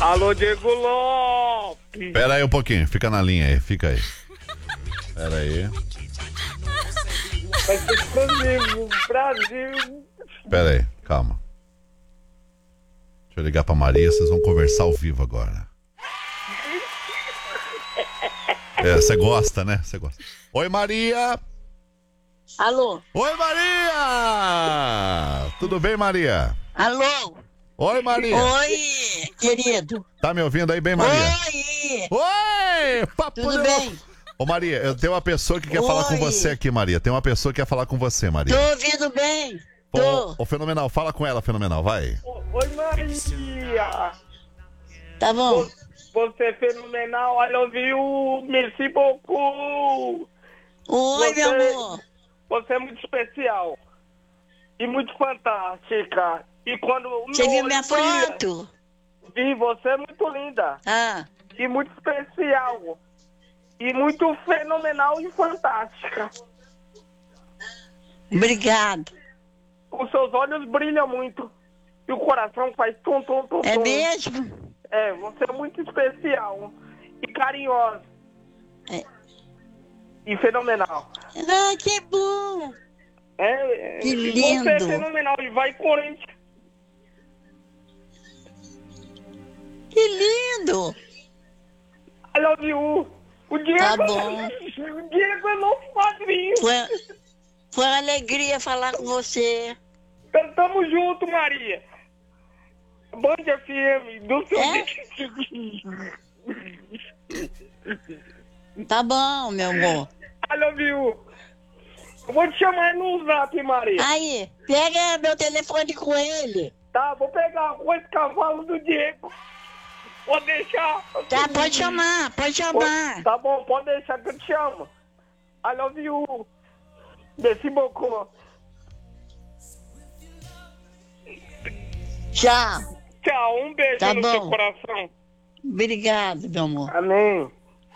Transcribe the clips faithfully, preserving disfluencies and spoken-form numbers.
Alô, Diego Lopes. Pera aí um pouquinho, fica na linha aí, fica aí. Pera aí. Vai ser exclusivo, Brasil. Pera aí, calma. Deixa eu ligar pra Maria, vocês vão conversar ao vivo agora. É, você gosta, né? Você gosta. Oi, Maria! Alô? Oi, Maria! Tudo bem, Maria? Alô? Oi, Maria! Oi, querido! Tá me ouvindo aí bem, Maria? Oi! Oi! Papo Tudo de bem? louco. Ô, Maria, eu tenho uma pessoa que quer Oi. falar com você aqui, Maria. Tem uma pessoa que quer falar com você, Maria. Tô ouvindo bem? Tô. Ô, ô, Fenomenal, fala com ela, Fenomenal, vai. Oi, Maria. Tá bom. Você é fenomenal. I love you. Merci beaucoup. Oi, Você- meu amor. Você é muito especial. E muito fantástica. E quando o Você meu viu olho minha brilha, foto? Vi, você é muito linda. Ah, E muito especial. E muito fenomenal e fantástica. obrigado. Os seus olhos brilham muito. E o coração faz tum, tum, tum, É tum. mesmo? É, você é muito especial. E carinhosa. É. E fenomenal. Ah, que bom. É, é, Que e Você é lindo. fenomenal. E vai, Corinthians. Que lindo. I love you. O Diego, Tá bom. o Diego é nosso padrinho. Foi, foi uma alegria falar com você. Então, tamo junto, Maria. Band F M, do seu É? Tá bom, meu amor. I love you. Eu vou te chamar no zap, Maria. Aí, pega meu telefone com ele. Tá, vou pegar com esse cavalo do Diego. Pode deixar. Tá, pode chamar, pode chamar. Tá bom, pode deixar que eu te chamo. I love you. Merci beaucoup. Tchau. Tchau, um beijo Tá no bom. seu coração. Obrigado, meu amor. Amém.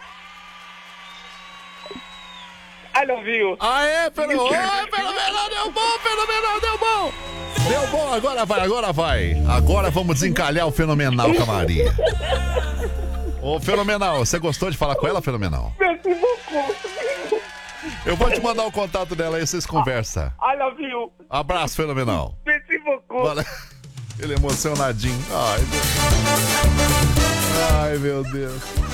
I love you. Aê, Fenomenal! Oi, Fenomenal, deu bom, Fenomenal, deu bom! Deu bom, agora vai, agora vai. Agora vamos desencalhar o Fenomenal com a Maria. Ô, Fenomenal, você gostou de falar com ela, Fenomenal? Merci beaucoup. Eu vou te mandar o contato dela aí, vocês conversam. I love you. Abraço, Fenomenal. Merci beaucoup. Valeu. Ele é emocionadinho. Ai, Deus. Ai, meu Deus.